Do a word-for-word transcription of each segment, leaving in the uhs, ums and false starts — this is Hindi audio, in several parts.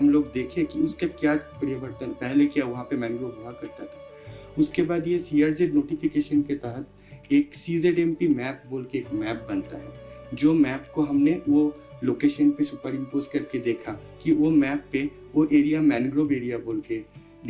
लोग देखें कि उसका क्या परिवर्तन, पहले क्या वहाँ पे मैंग्रोव हुआ करता था। उसके बाद ये सीआरजेड नोटिफिकेशन के तहत एक सीजेडएमपी मैप बोल के एक मैप बनता है, जो मैप को हमने वो लोकेशन पे सुपर इम्पोज करके देखा कि वो मैप पे वो एरिया मैंग्रोव एरिया बोल के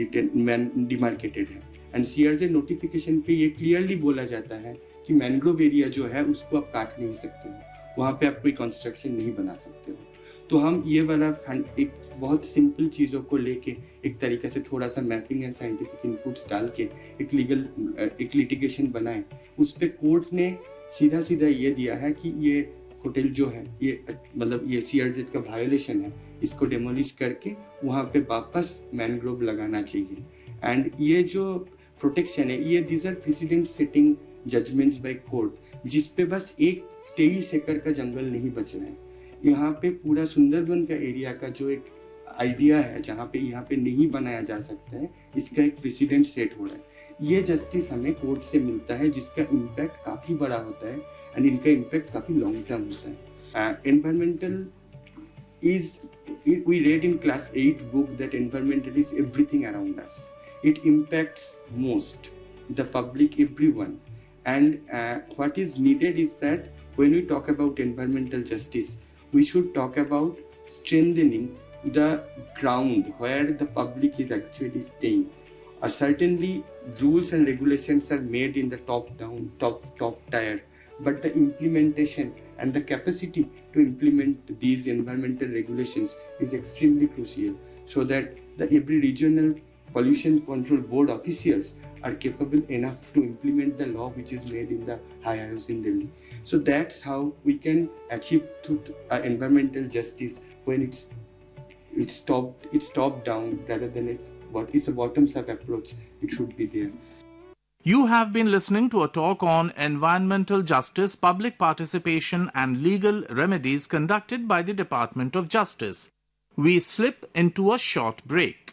डिमार्केटेड है। एंड सीआरजेड नोटिफिकेशन पे ये क्लियरली बोला जाता है कि मैंग्रोव एरिया जो है उसको आप काट नहीं सकते हो, वहाँ पे आप कोई कंस्ट्रक्शन नहीं बना सकते हो। तो हम ये वाला एक बहुत सिंपल चीज़ों को लेके एक तरीके से थोड़ा सा मैपिंग एंड साइंटिफिक इनपुट्स डाल के एक लीगल एक लिटिगेशन बनाए। उस पर कोर्ट ने सीधा सीधा ये दिया है कि ये होटल जो है ये मतलब ये सीआरजेड का वायोलेशन है, इसको डेमोलिश करके वहाँ पे वापस मैनग्रोव लगाना चाहिए। एंड ये जो प्रोटेक्शन है ये these are president setting judgements by court, जिस पे बस एक तेईस एकड़ का जंगल नहीं बच रहा है। यहाँ पे पूरा सुंदरबन का एरिया का जो एक आइडिया है जहाँ पे यहाँ पे नहीं बनाया जा सकता है, इसका एक प्रेसिडेंट सेट हो रहा है। ये जस्टिस हमें कोर्ट से मिलता है जिसका इम्पैक्ट काफ़ी बड़ा होता है एंड इनका इम्पैक्ट काफ़ी लॉन्ग टर्म होता है। Environmental is we read in class eight book that environmental is everything around us, it impacts most the public, everyone, and uh, what is needed is that when we talk about environmental justice, we should talk about strengthening the ground where the public is actually staying. Uh, certainly rules and regulations are made in the top down, top top tier, but the implementation and the capacity to implement these environmental regulations is extremely crucial, so that the every regional pollution control board officials are capable enough to implement the law which is made in the high house in Delhi. So that's how we can achieve to, uh, environmental justice when it's it's top it's top down rather than it's what it's a bottoms up approach. It should be there. You have been listening to a talk on environmental justice, public participation and legal remedies conducted by the Department of Justice. We slip into a short break.